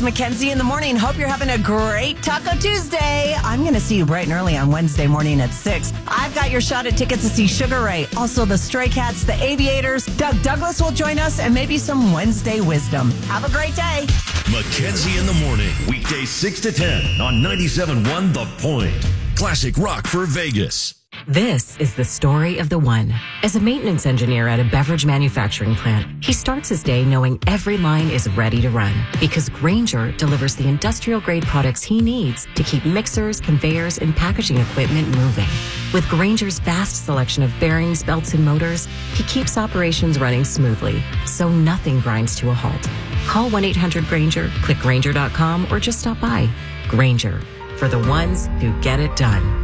Mackenzie in the morning. Hope you're having a great Taco Tuesday. I'm going to see you bright and early on Wednesday morning at 6. I've got your shot at tickets to see Sugar Ray, also the Stray Cats, the Aviators. Doug Douglas will join us, and maybe some Wednesday wisdom. Have a great day. Mackenzie in the morning, weekdays 6 to 10 on 97.1 The Point. Classic rock for Vegas. This is the story of the one. As a maintenance engineer at a beverage manufacturing plant, he starts his day knowing every line is ready to run because Grainger delivers the industrial-grade products he needs to keep mixers, conveyors, and packaging equipment moving. With Grainger's vast selection of bearings, belts, and motors, he keeps operations running smoothly, so nothing grinds to a halt. Call 1-800-GRAINGER, click Grainger.com, or just stop by. Grainger, for the ones who get it done.